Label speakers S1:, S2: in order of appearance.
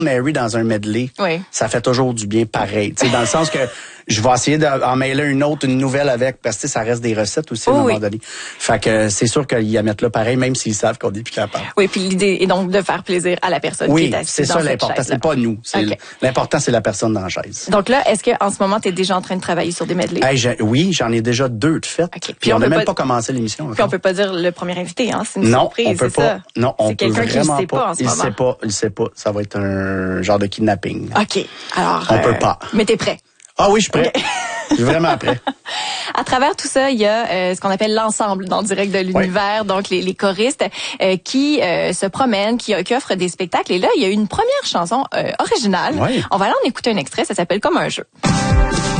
S1: Mary dans un medley,
S2: Oui.
S1: ça fait toujours du bien pareil. Tu sais, dans le sens que je vais essayer d'en mêler une nouvelle avec, parce que ça reste des recettes aussi à un moment donné. Fait que c'est sûr qu'ils y mettent là pareil, même s'ils savent qu'on est plus capable.
S2: Oui, puis l'idée est donc de faire plaisir à la personne qui est assise
S1: c'est
S2: dans
S1: ça
S2: cette
S1: l'important.
S2: chaise-là.
S1: C'est pas nous. L'important, c'est la personne dans la chaise.
S2: Donc là, est-ce que en ce moment, tu es déjà en train de travailler sur des medleys?
S1: Oui, j'en ai déjà 2 de faites.
S2: Okay.
S1: Puis on n'a même pas commencé l'émission.
S2: Puis on peut pas dire le premier invité, hein? C'est une surprise,
S1: on peut
S2: c'est
S1: pas.
S2: ça?
S1: Non, on peut
S2: quelqu'un
S1: vraiment
S2: qui ne sait pas en ce moment.
S1: Il sait pas. Ça va être un genre de kidnapping.
S2: OK. Alors.
S1: On peut pas.
S2: Mais t'es prêt?
S1: Ah oui, je suis prêt.
S2: Okay.
S1: Je suis vraiment prêt.
S2: À travers tout ça, il y a ce qu'on appelle l'ensemble dans Direct de l'univers, donc les choristes qui se promènent, qui offrent des spectacles. Et là, il y a une première chanson originale.
S1: Oui.
S2: On va aller en écouter un extrait, ça s'appelle Comme un jeu.